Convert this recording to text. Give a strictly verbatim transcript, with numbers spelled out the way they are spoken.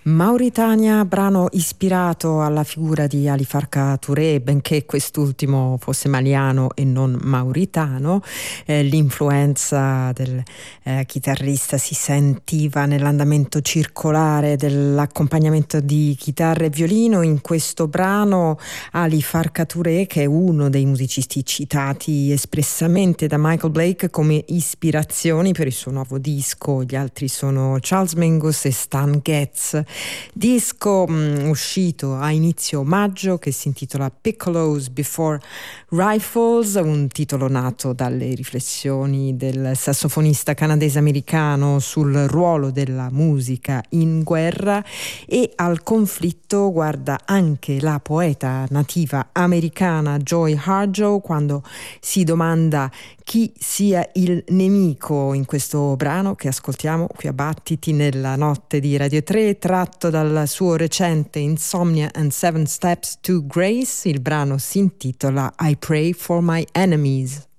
Mauritania, brano ispirato alla figura di Ali Farka Touré, benché quest'ultimo fosse maliano e non mauritano. Eh, l'influenza del eh, chitarrista si sentiva nell'andamento circolare dell'accompagnamento di chitarra e violino in questo brano. Ali Farka Touré, che è uno dei musicisti citati espressamente da Michael Blake come ispirazioni per il suo nuovo disco. Gli altri sono Charles Mingus e Stan Getz. Disco mh, uscito a inizio maggio che si intitola Piccolos Before Rifles, un titolo nato dalle riflessioni del sassofonista canadese-americano sul ruolo della musica in guerra, e al conflitto guarda anche la poeta nativa americana Joy Harjo quando si domanda chi sia il nemico in questo brano che ascoltiamo qui a Battiti nella notte di Radio tre, tratto dal suo recente Insomnia and Seven Steps to Grace. Il brano si intitola I Pray for My Enemies.